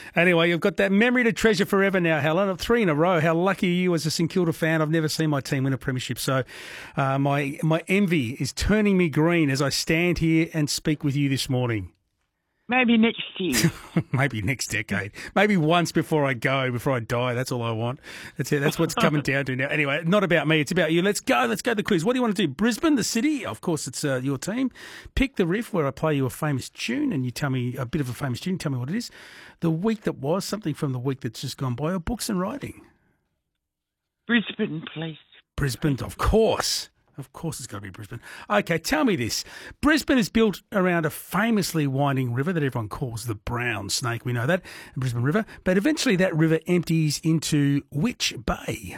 Anyway, you've got that memory to treasure forever now, Helen. 3 in a row. How lucky are you as a St Kilda fan? I've never seen my team win a premiership, so my envy is turning me green as I stand here and speak with you this morning. Maybe next year. Maybe next decade. Maybe once before I die. That's all I want. That's it. That's what's coming down to now. Anyway, not about me. It's about you. Let's go to the quiz. What do you want to do? Brisbane, the city? Of course, it's your team. Pick the riff where I play you a famous tune and you tell me a bit of a famous tune. Tell me what it is. The week that was, something from the week that's just gone by, or books and writing. Brisbane, please. Brisbane, of course. Of course it's got to be Brisbane. Okay, tell me this. Brisbane is built around a famously winding river that everyone calls the Brown Snake. We know that, the Brisbane River. But eventually that river empties into which bay?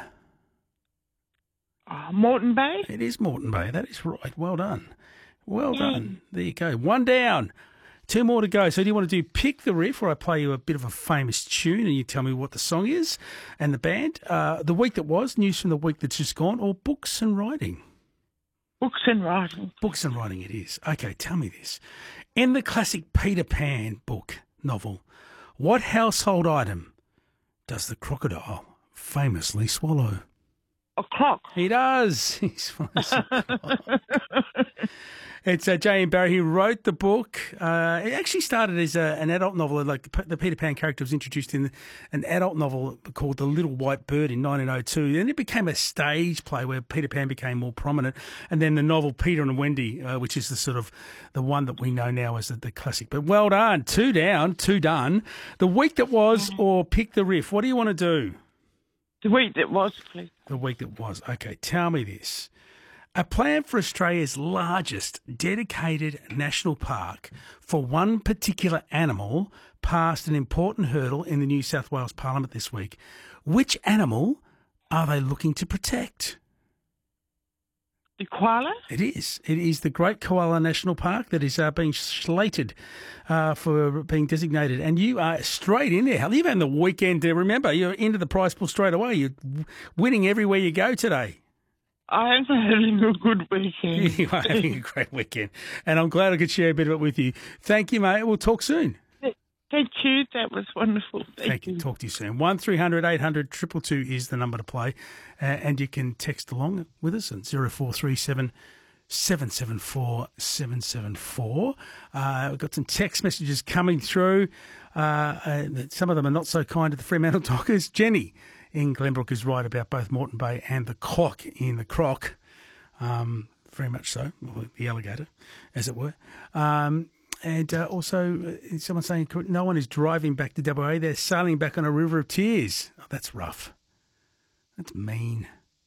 Moreton Bay? It is Moreton Bay. That is right. Well done. Well done. There you go. 1 down. 2 more to go. So do you want to do Pick the Riff, where I play you a bit of a famous tune and you tell me what the song is and the band? The week that was, news from the week that's just gone, or books and writing? Books and writing. Books and writing it is. Okay, tell me this. In the classic Peter Pan novel, what household item does the crocodile famously swallow? A clock. He does. He swallows a clock. It's J.M. Barrie who wrote the book. It actually started as an adult novel. Like the Peter Pan character was introduced in an adult novel called The Little White Bird in 1902. Then it became a stage play where Peter Pan became more prominent. And then the novel Peter and Wendy, which is the one that we know now as the classic. But well done. 2 down, 2 done. The week that was, or Pick the Riff. What do you want to do? The week that was, please. The week that was. Okay, tell me this. A plan for Australia's largest dedicated national park for one particular animal passed an important hurdle in the New South Wales Parliament this week. Which animal are they looking to protect? The koala? It is. It is the Great Koala National Park that is being slated for being designated. And you are straight in there. You've had the weekend. Remember, you're into the prize pool straight away. You're winning everywhere you go today. I am having a good weekend. You are having a great weekend. And I'm glad I could share a bit of it with you. Thank you, mate. We'll talk soon. Thank you. That was wonderful. Thank you. Talk to you soon. 1300 800 222 is the number to play. And you can text along with us at 0437 774 774. We've got some text messages coming through. Some of them are not so kind to the Fremantle Dockers. Jenny in Glenbrook is right about both Moreton Bay and the clock in the croc. Very much so, the alligator, as it were. And also, someone saying no one is driving back to WA. They're sailing back on a river of tears. Oh, that's rough. That's mean.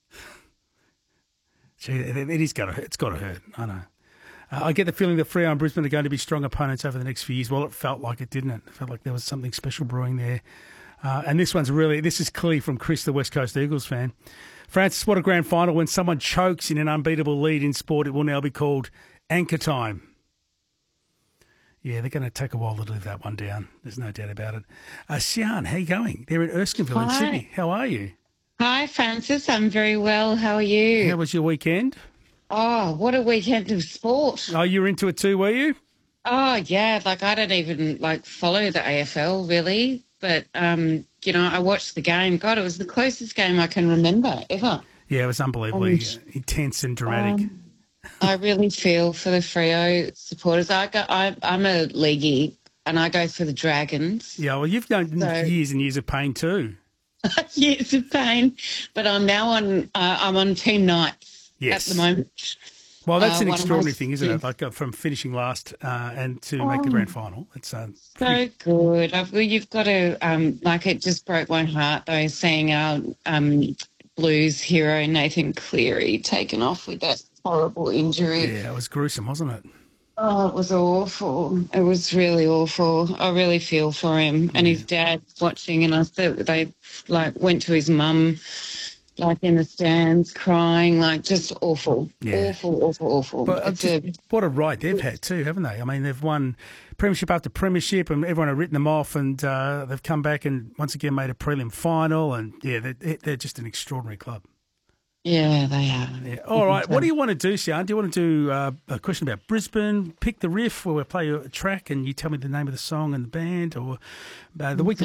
Gee, it's got to hurt. I know. I get the feeling that Freo and Brisbane are going to be strong opponents over the next few years. Well, it felt like it, didn't it? It felt like there was something special brewing there. And this is clearly from Chris, the West Coast Eagles fan. Francis, what a grand final. When someone chokes in an unbeatable lead in sport, it will now be called anchor time. Yeah, they're going to take a while to live that one down. There's no doubt about it. Sian, how you going? They're in Erskineville in Sydney. How are you? Hi, Francis. I'm very well. How are you? How was your weekend? Oh, what a weekend of sport. Oh, you were into it too, were you? Oh, yeah. I don't even, follow the AFL, really. But, I watched the game. God, it was the closest game I can remember ever. Yeah, it was unbelievably intense and dramatic. I really feel for the Freo supporters. I'm a leaguey, and I go for the Dragons. Yeah, well, you've done years and years of pain too. Years of pain. But I'm now on Team Knights at the moment. Well, that's an extraordinary thing, isn't it? From finishing last and to make the grand final. It's so good. You've got to, it just broke my heart, though, seeing our Blues hero, Nathan Cleary, taken off with that horrible injury. Yeah, it was gruesome, wasn't it? Oh, it was awful. It was really awful. I really feel for him. And his dad watching, and I thought they, went to his mum, in the stands, crying, just awful. Yeah. Awful. But what a ride they've had too, haven't they? I mean, they've won premiership after premiership and everyone had written them off, and they've come back and once again made a prelim final, and, they're just an extraordinary club. Yeah, they are. Yeah. All right. What do you want to do, Sian? Do you want to do a question about Brisbane, Pick the Riff, where we play a track and you tell me the name of the song and the band, or the week that